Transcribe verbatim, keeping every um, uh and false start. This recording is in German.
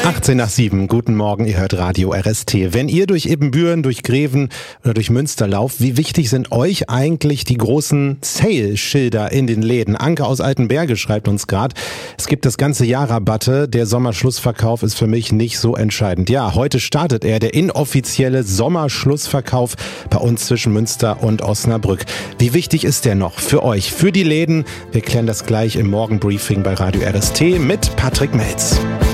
achtzehn nach sieben, guten Morgen, ihr hört Radio R S T. Wenn ihr durch Ibbenbüren, durch Greven oder durch Münster lauft, wie wichtig sind euch eigentlich die großen Sale-Schilder in den Läden? Anke aus Altenberge schreibt uns gerade, es gibt das ganze Jahr Rabatte, der Sommerschlussverkauf ist für mich nicht so entscheidend. Ja, heute startet er, der inoffizielle Sommerschlussverkauf bei uns zwischen Münster und Osnabrück. Wie wichtig ist der noch für euch, für die Läden? Wir klären das gleich im Morgenbriefing bei Radio R S T mit Patrick Melz.